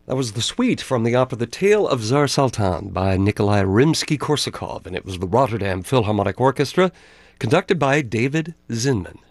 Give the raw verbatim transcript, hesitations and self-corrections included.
That was the suite from the opera The Tale of Tsar Sultan by Nikolai Rimsky-Korsakov, and it was the Rotterdam Philharmonic Orchestra, conducted by David Zinman.